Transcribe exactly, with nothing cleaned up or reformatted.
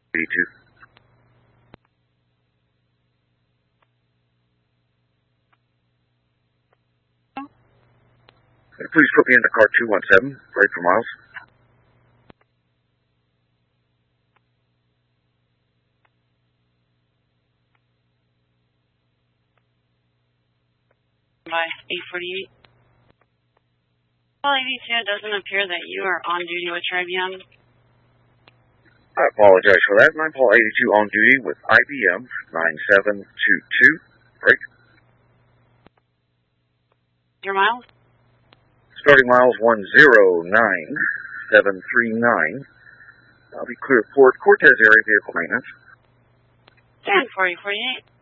eighty-two. Please put me into car two one seven, right for miles. By eight forty-eight. Paul eighty-two, it doesn't appear that you are on duty with Trivium. I apologize for that. I'm Paul eighty-two on duty with I B M nine seven two two. Break. Your miles? Starting miles one zero nine seven three nine. I'll be clear for Cortez area vehicle maintenance. Stand for eight forty-eight.